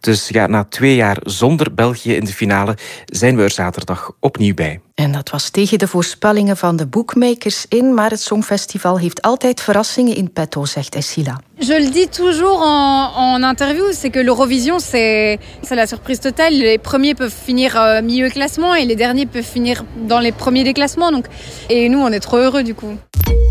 Dus ja, na 2 jaar zonder België in de finale zijn we er zaterdag opnieuw bij. En dat was tegen de voorspellingen van de bookmakers in, maar het Songfestival heeft altijd verrassingen in petto, zegt Essila. Je le dis toujours en interview, c'est que l'Eurovision, c'est la surprise totale. Les premiers peuvent finir milieu classement et les derniers peuvent finir dans les premiers des classements. Donc, et nous, on est trop heureux du coup.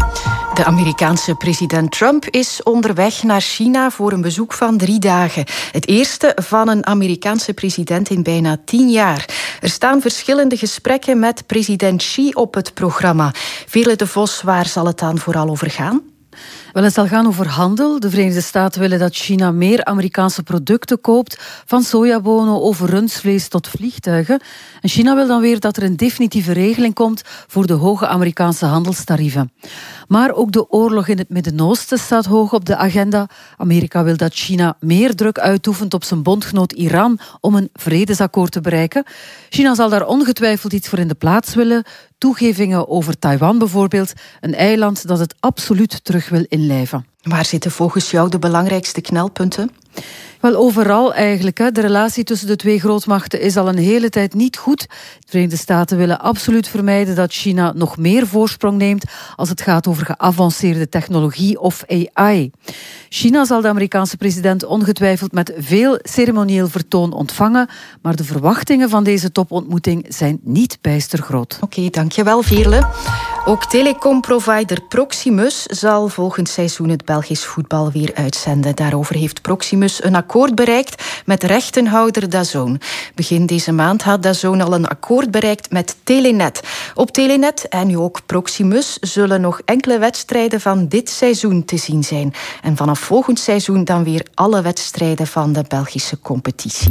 De Amerikaanse president Trump is onderweg naar China voor een bezoek van 3 dagen. Het eerste van een Amerikaanse president in bijna 10 jaar. Er staan verschillende gesprekken met president Xi op het programma. Veerle de Vos, waar zal het dan vooral over gaan? Wel, het zal gaan over handel. De Verenigde Staten willen dat China meer Amerikaanse producten koopt, van sojabonen over rundvlees tot vliegtuigen. En China wil dan weer dat er een definitieve regeling komt voor de hoge Amerikaanse handelstarieven. Maar ook de oorlog in het Midden-Oosten staat hoog op de agenda. Amerika wil dat China meer druk uitoefent op zijn bondgenoot Iran om een vredesakkoord te bereiken. China zal daar ongetwijfeld iets voor in de plaats willen. Toegevingen over Taiwan bijvoorbeeld, een eiland dat het absoluut terug wil inlijven. Waar zitten volgens jou de belangrijkste knelpunten? Wel, overal eigenlijk. De relatie tussen de 2 grootmachten is al een hele tijd niet goed. De Verenigde Staten willen absoluut vermijden dat China nog meer voorsprong neemt als het gaat over geavanceerde technologie of AI. China zal de Amerikaanse president ongetwijfeld met veel ceremonieel vertoon ontvangen, maar de verwachtingen van deze topontmoeting zijn niet bijster groot. Oké, dankjewel Veerle. Ook telecomprovider Proximus zal volgend seizoen het Belgisch voetbal weer uitzenden. Daarover heeft Proximus een akkoord bereikt met rechtenhouder DAZN. Begin deze maand had DAZN al een akkoord bereikt met Telenet. Op Telenet en nu ook Proximus zullen nog enkele wedstrijden van dit seizoen te zien zijn. En vanaf volgend seizoen dan weer alle wedstrijden van de Belgische competitie.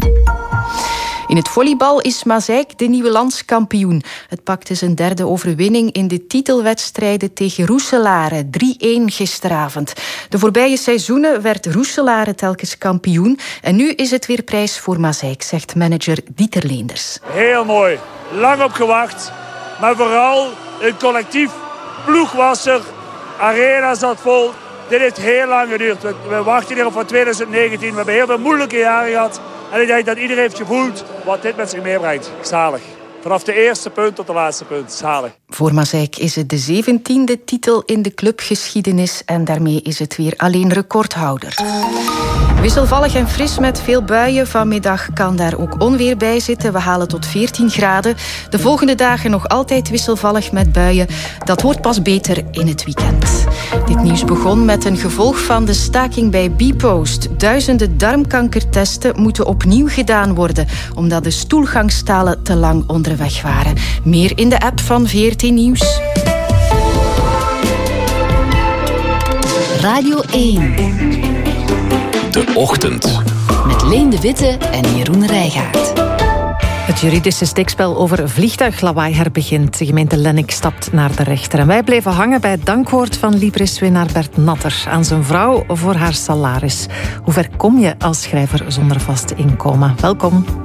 In het volleybal is Mazeik de nieuwe landskampioen. Het pakte zijn 3e overwinning in de titelwedstrijden tegen Roeselare. 3-1 gisteravond. De voorbije seizoenen werd Roeselare telkens kampioen. En nu is het weer prijs voor Mazeik, zegt manager Dieter Leenders. Heel mooi. Lang op gewacht. Maar vooral een collectief ploeg was er. Arena zat vol. Dit heeft heel lang geduurd. We wachten hier op van 2019. We hebben heel veel moeilijke jaren gehad. En ik denk dat iedereen heeft gevoeld wat dit met zich meebrengt. Zalig. Vanaf de eerste punt tot de laatste punt. Zalig. Voor Mazeik is het de 17e titel in de clubgeschiedenis en daarmee is het weer alleen recordhouder. Wisselvallig en fris met veel buien. Vanmiddag kan daar ook onweer bij zitten. We halen tot 14 graden. De volgende dagen nog altijd wisselvallig met buien. Dat wordt pas beter in het weekend. Dit nieuws begon met een gevolg van de staking bij Bpost. Duizenden darmkankertesten moeten opnieuw gedaan worden, omdat de stoelgangstalen te lang onderweg waren. Meer in de app van VRT Nieuws. Radio 1. De Ochtend. Met Leen de Witte en Jeroen Rijgaard. Het juridische steekspel over vliegtuiglawaai herbegint. De gemeente Lennik stapt naar de rechter. En wij bleven hangen bij het dankwoord van Libris-winnaar Bert Natter aan zijn vrouw voor haar salaris. Hoe ver kom je als schrijver zonder vast inkomen? Welkom.